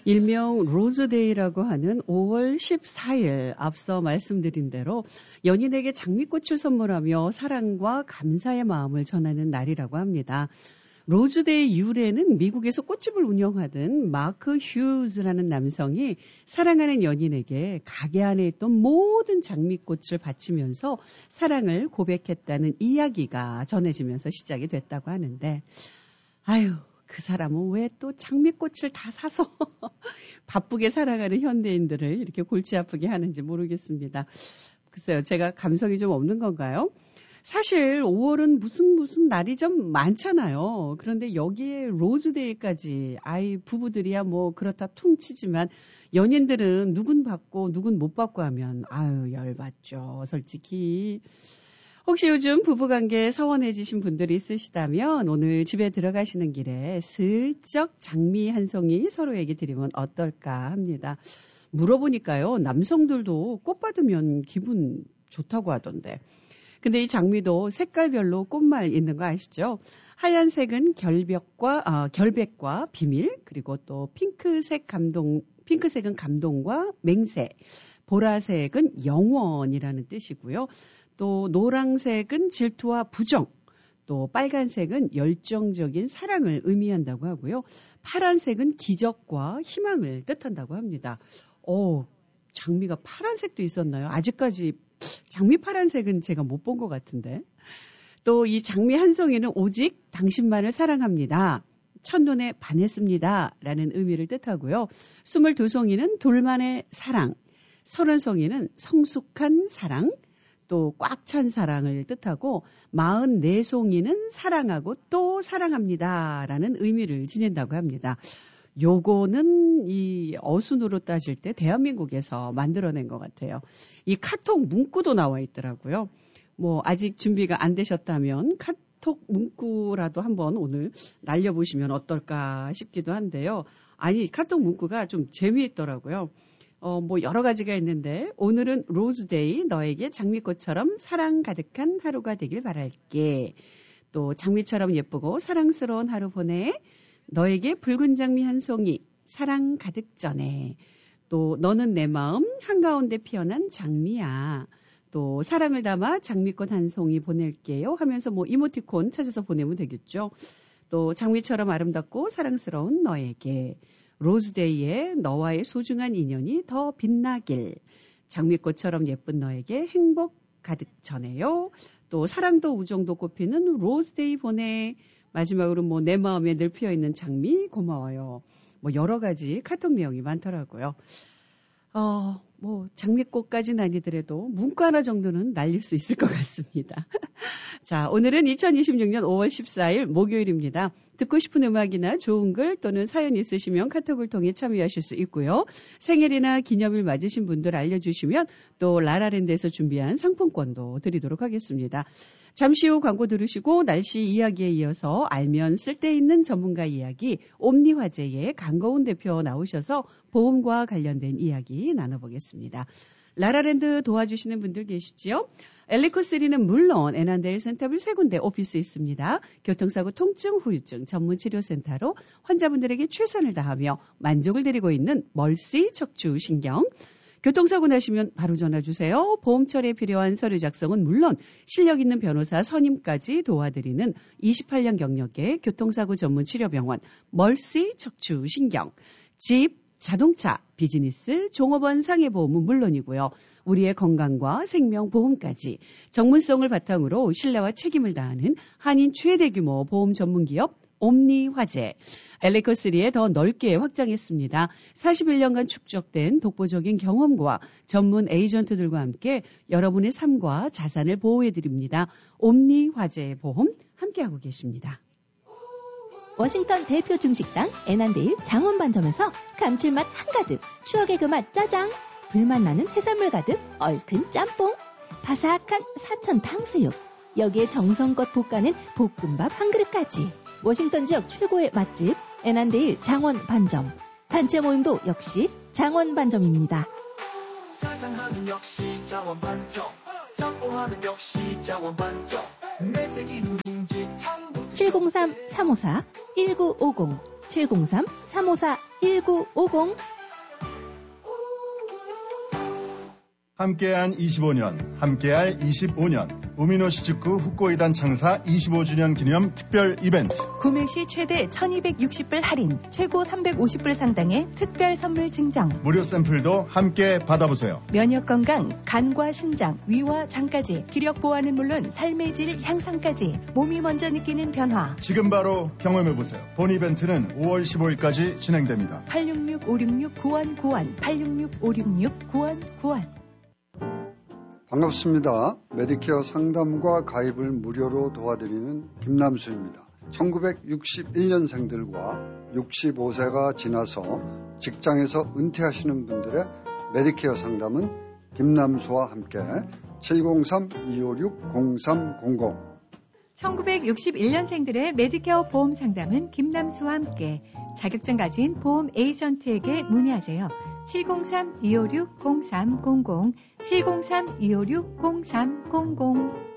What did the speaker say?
일명 로즈데이라고 하는 5월 14일 앞서 말씀드린 대로 연인에게 장미꽃을 선물하며 사랑과 감사의 마음을 전하는 날이라고 합니다. 로즈데이 유래는 미국에서 꽃집을 운영하던 마크 휴즈라는 남성이 사랑하는 연인에게 가게 안에 있던 모든 장미꽃을 바치면서 사랑을 고백했다는 이야기가 전해지면서 시작이 됐다고 하는데, 아유, 그 사람은 왜 또 장미꽃을 다 사서 바쁘게 살아가는 현대인들을 이렇게 골치 아프게 하는지 모르겠습니다. 글쎄요, 제가 감성이 좀 없는 건가요? 사실 5월은 무슨 날이 좀 많잖아요. 그런데 여기에 로즈데이까지 부부들이야 뭐 그렇다 퉁치지만 연인들은 누군 받고 누군 못 받고 하면 열받죠, 솔직히. 혹시 요즘 부부관계에 서운해지신 분들이 있으시다면 오늘 집에 들어가시는 길에 슬쩍 장미 한 송이 서로에게 드리면 어떨까 합니다. 물어보니까요, 남성들도 꽃 받으면 기분 좋다고 하던데. 근데 이 장미도 색깔별로 꽃말 있는 거 아시죠? 하얀색은 결백과 비밀, 그리고 또 핑크색은 감동과 맹세, 보라색은 영원이라는 뜻이고요. 또 노란색은 질투와 부정, 또 빨간색은 열정적인 사랑을 의미한다고 하고요. 파란색은 기적과 희망을 뜻한다고 합니다. 장미가 파란색도 있었나요? 아직까지 장미 파란색은 제가 못 본 것 같은데. 또 이 장미 한 송이는 오직 당신만을 사랑합니다. 첫눈에 반했습니다. 라는 의미를 뜻하고요. 22송이는 둘만의 사랑, 30송이는 성숙한 사랑, 또 꽉 찬 사랑을 뜻하고 44송이는 사랑하고 또 사랑합니다. 라는 의미를 지닌다고 합니다. 요거는 이 어순으로 따질 때 대한민국에서 만들어낸 것 같아요. 이 카톡 문구도 나와 있더라고요. 뭐 아직 준비가 안 되셨다면 카톡 문구라도 한번 오늘 날려보시면 어떨까 싶기도 한데요. 카톡 문구가 좀 재미있더라고요. 뭐 여러 가지가 있는데 오늘은 로즈데이, 너에게 장미꽃처럼 사랑 가득한 하루가 되길 바랄게. 또 장미처럼 예쁘고 사랑스러운 하루 보내. 너에게 붉은 장미 한 송이, 사랑 가득 전해. 또 너는 내 마음 한가운데 피어난 장미야. 또 사랑을 담아 장미꽃 한 송이 보낼게요 하면서 뭐 이모티콘 찾아서 보내면 되겠죠. 또 장미처럼 아름답고 사랑스러운 너에게. 로즈데이에 너와의 소중한 인연이 더 빛나길. 장미꽃처럼 예쁜 너에게 행복 가득 전해요. 또 사랑도 우정도 꽃피는 로즈데이 보내. 마지막으로 뭐 내 마음에 늘 피어있는 장미 고마워요. 뭐 여러 가지 카톡 내용이 많더라고요. 뭐 장미꽃까지는 아니더라도 문구 하나 정도는 날릴 수 있을 것 같습니다. 자, 오늘은 2026년 5월 14일 목요일입니다. 듣고 싶은 음악이나 좋은 글 또는 사연 있으시면 카톡을 통해 참여하실 수 있고요. 생일이나 기념일 맞으신 분들 알려주시면 또 라라랜드에서 준비한 상품권도 드리도록 하겠습니다. 잠시 후 광고 들으시고 날씨 이야기에 이어서 알면 쓸데있는 전문가 이야기 옴니화재의 강거운 대표 나오셔서 보험과 관련된 이야기 나눠보겠습니다. 라라랜드 도와주시는 분들 계시지요? 엘리코3는 물론 애난데일 센터빌 3군데 오피스 있습니다. 교통사고 통증 후유증 전문치료센터로 환자분들에게 최선을 다하며 만족을 드리고 있는 멀시 척추신경. 교통사고 나시면 바로 전화 주세요. 보험 처리에 필요한 서류 작성은 물론 실력 있는 변호사 선임까지 도와드리는 28년 경력의 교통사고 전문 치료병원 멀시 척추신경. 집, 자동차, 비즈니스, 종업원 상해보험은 물론이고요. 우리의 건강과 생명보험까지 전문성을 바탕으로 신뢰와 책임을 다하는 한인 최대 규모 보험 전문기업 옴니화재. 엘리코3에 더 넓게 확장했습니다. 41년간 축적된 독보적인 경험과 전문 에이전트들과 함께 여러분의 삶과 자산을 보호해드립니다. 옴니화재 보험 함께하고 계십니다. 워싱턴 대표 중식당 애난데일 장원반점에서 감칠맛 한가득, 추억의 그 맛 짜장, 불맛 나는 해산물 가득 얼큰 짬뽕, 바삭한 사천 탕수육, 여기에 정성껏 볶아낸 볶음밥 한 그릇까지. 워싱턴 지역 최고의 맛집 애난데일 장원반점. 단체 모임도 역시 장원반점입니다. 사장하면 역시 장원반점, 짬뽕하면 역시 장원반점. 매생이 누룽지 탕 703-354-1950 703-354-1950. 함께한 25년, 함께할 25년. 우미노시즈쿠 후코이단 창사 25주년 기념 특별 이벤트. 구매 시 최대 1260불 할인, 최고 350불 상당의 특별 선물 증정. 무료 샘플도 함께 받아보세요. 면역 건강, 간과 신장, 위와 장까지, 기력 보완은 물론 삶의 질 향상까지 몸이 먼저 느끼는 변화. 지금 바로 경험해보세요. 본 이벤트는 5월 15일까지 진행됩니다. 866-566-9191, 866-566-9191. 반갑습니다. 메디케어 상담과 가입을 무료로 도와드리는 김남수입니다. 1961년생들과 65세가 지나서 직장에서 은퇴하시는 분들의 메디케어 상담은 김남수와 함께 703-256-0300. 1961년생들의 메디케어 보험 상담은 김남수와 함께 자격증 가진 보험 에이전트에게 문의하세요. 703-256-0300, 703-256-0300.